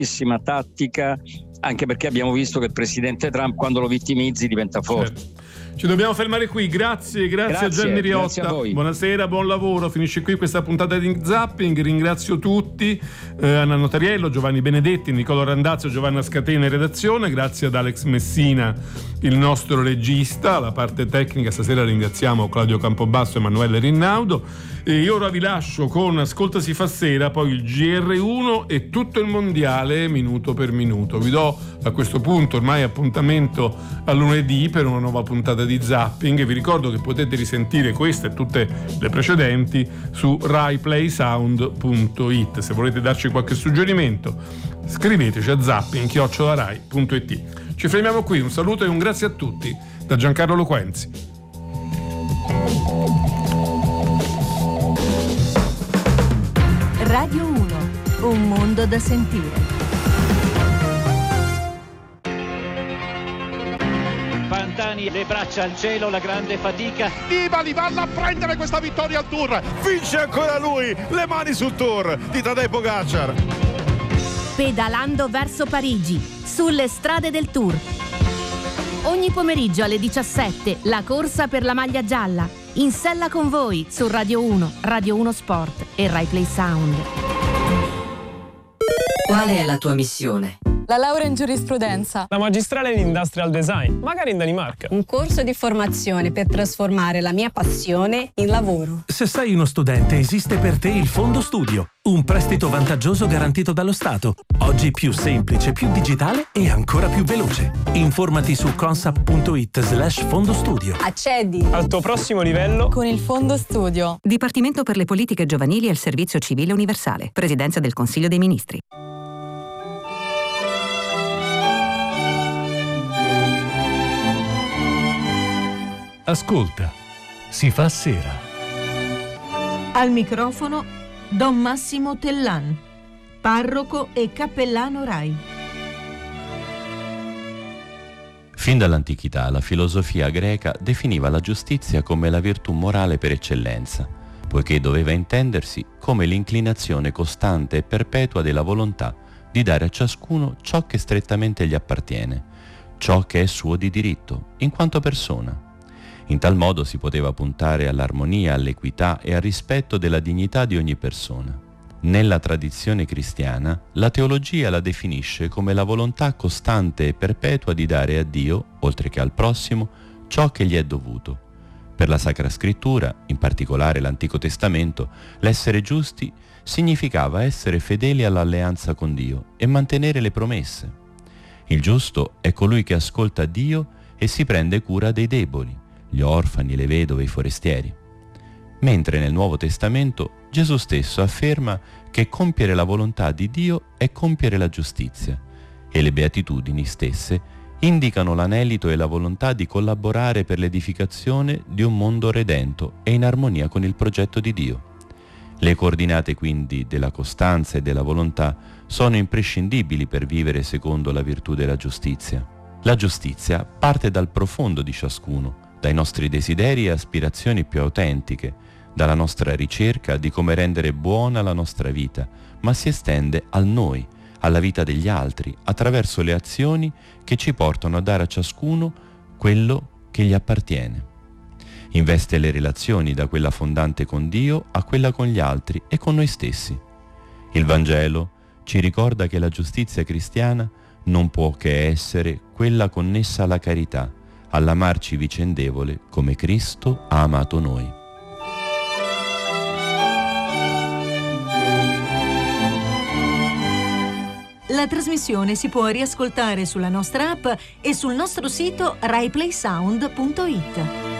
tattica, anche perché abbiamo visto che il presidente Trump, quando lo vittimizzi, diventa forte. Certo. Ci dobbiamo fermare qui, grazie a Gianni Riotta, grazie a voi. Buonasera, buon lavoro, finisce qui questa puntata di Zapping, ringrazio tutti, Anna Notariello, Giovanni Benedetti, Nicolò Randazzo, Giovanna Scatena in redazione, grazie ad Alex Messina, il nostro regista, la parte tecnica stasera ringraziamo Claudio Campobasso e Emanuele Rinnaudo, e io ora vi lascio con Ascolta si fa sera, poi il GR1 e tutto il mondiale minuto per minuto. Vi do a questo punto ormai appuntamento a lunedì per una nuova puntata di Zapping e vi ricordo che potete risentire queste e tutte le precedenti su RaiPlaySound.it. Se volete darci qualche suggerimento scriveteci a zapping@rai.it. Ci fermiamo qui, un saluto e un grazie a tutti da Giancarlo Loquenzi. Radio 1, un mondo da sentire. Pantani, le braccia al cielo, la grande fatica. Nibali va a prendere questa vittoria al Tour. Vince ancora lui, le mani sul Tour di Tadej Pogacar. Pedalando verso Parigi, sulle strade del Tour. Ogni pomeriggio alle 17, la corsa per la maglia gialla. In sella con voi su Radio 1, Radio 1 Sport e Rai Play Sound. Qual è la tua missione? La laurea in giurisprudenza. La magistrale in industrial design, magari in Danimarca. Un corso di formazione per trasformare la mia passione in lavoro. Se sei uno studente, esiste per te il Fondo Studio, un prestito vantaggioso garantito dallo Stato. Oggi più semplice, più digitale e ancora più veloce. Informati su consap.it/fondostudio. Accedi al tuo prossimo livello con il Fondo Studio. Dipartimento per le politiche giovanili e il servizio civile universale. Presidenza del Consiglio dei Ministri. Ascolta, si fa sera. Al microfono Don Massimo Tellan, parroco e cappellano Rai. Fin dall'antichità la filosofia greca definiva la giustizia come la virtù morale per eccellenza, poiché doveva intendersi come l'inclinazione costante e perpetua della volontà di dare a ciascuno ciò che strettamente gli appartiene, ciò che è suo di diritto, in quanto persona. In tal modo si poteva puntare all'armonia, all'equità e al rispetto della dignità di ogni persona. Nella tradizione cristiana, la teologia la definisce come la volontà costante e perpetua di dare a Dio, oltre che al prossimo, ciò che gli è dovuto. Per la Sacra Scrittura, in particolare l'Antico Testamento, l'essere giusti significava essere fedeli all'alleanza con Dio e mantenere le promesse. Il giusto è colui che ascolta Dio e si prende cura dei deboli, gli orfani, le vedove, i forestieri. Mentre nel Nuovo Testamento Gesù stesso afferma che compiere la volontà di Dio è compiere la giustizia, e le beatitudini stesse indicano l'anelito e la volontà di collaborare per l'edificazione di un mondo redento e in armonia con il progetto di Dio. Le coordinate quindi della costanza e della volontà sono imprescindibili per vivere secondo la virtù della giustizia. La giustizia parte dal profondo di ciascuno, dai nostri desideri e aspirazioni più autentiche, dalla nostra ricerca di come rendere buona la nostra vita, ma si estende al noi, alla vita degli altri, attraverso le azioni che ci portano a dare a ciascuno quello che gli appartiene. Investe le relazioni da quella fondante con Dio a quella con gli altri e con noi stessi. Il Vangelo ci ricorda che la giustizia cristiana non può che essere quella connessa alla carità, all'amarci vicendevole come Cristo ha amato noi. La trasmissione si può riascoltare sulla nostra app e sul nostro sito RaiPlaySound.it.